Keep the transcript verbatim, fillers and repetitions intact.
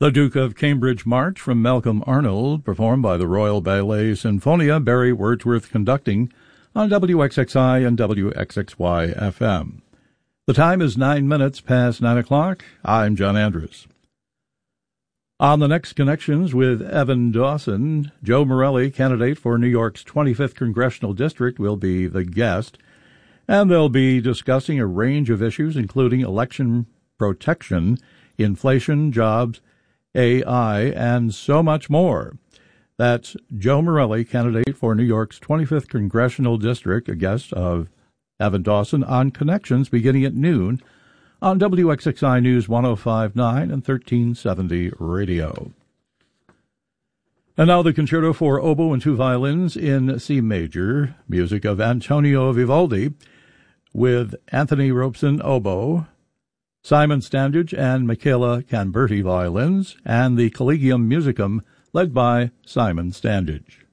The Duke of Cambridge March from Malcolm Arnold, performed by the Royal Ballet Sinfonia, Barry Wordsworth conducting on W X X I and W X X Y F M. The time is nine minutes past nine o'clock. I'm John Andrews. On the next Connections with Evan Dawson, Joe Morelli, candidate for New York's twenty-fifth Congressional District, will be the guest, and they'll be discussing a range of issues, including election protection, inflation, jobs, A I, and so much more. That's Joe Morelli, candidate for New York's twenty-fifth Congressional District, a guest of Evan Dawson on Connections beginning at noon on W X X I News one oh five point nine and thirteen seventy Radio. And now the concerto for oboe and two violins in C major, music of Antonio Vivaldi, with Anthony Robeson oboe, Simon Standage and Michaela Canberti violins, and the Collegium Musicum led by Simon Standage.